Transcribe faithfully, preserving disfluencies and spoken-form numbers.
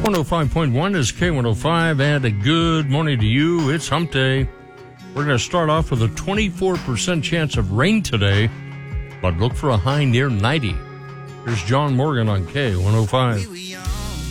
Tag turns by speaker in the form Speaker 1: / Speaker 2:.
Speaker 1: one oh five point one is K one oh five, and a good morning to you. It's hump day. We're going to start off with a twenty-four percent chance of rain today, but look for a high near ninety. Here's John Morgan on K one oh five.